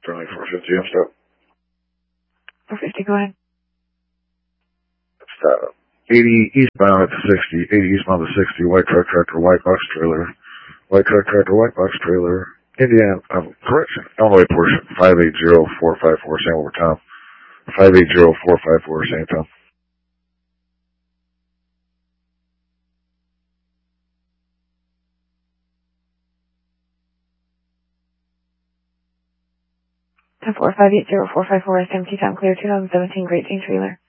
Charlie 450, I'm stop. 450, go ahead. Stop. 80 eastbound at the 60, 80 eastbound at the 60, white truck tractor, white box trailer, white truck tractor, white box trailer, Indiana, correction, Illinois portion, 580454, same over Tom. 580454, same Tom. Ten 4 580 454 SMT time clear 2017 Great Dane trailer.